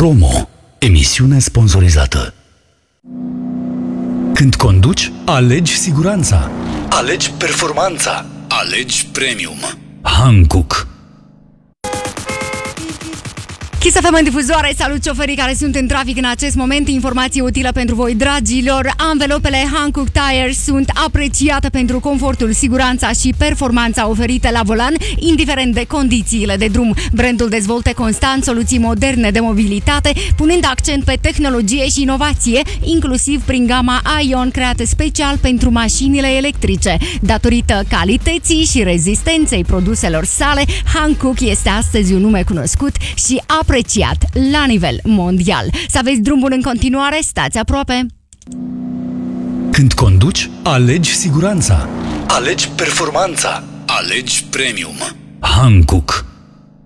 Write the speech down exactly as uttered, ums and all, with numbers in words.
Promo. Emisiune sponsorizată. Când conduci, alegi siguranța. Alegi performanța. Alegi premium. Hankook. Kiss F M în difuzoare, salut șoferii care sunt în trafic în acest moment. Informație utilă pentru voi, dragilor. Anvelopele Hankook Tire sunt apreciate pentru confortul, siguranța și performanța oferite la volan, indiferent de condițiile de drum. Brandul dezvoltă constant soluții moderne de mobilitate, punând accent pe tehnologie și inovație, inclusiv prin gama Ion, creată special pentru mașinile electrice. Datorită calității și rezistenței produselor sale, Hankook este astăzi un nume cunoscut și apreciat apreciat la nivel mondial. Să aveți drum bun în continuare, stați aproape. Când conduci, alegi siguranța. Alegi performanța. Alegi premium. Hankook.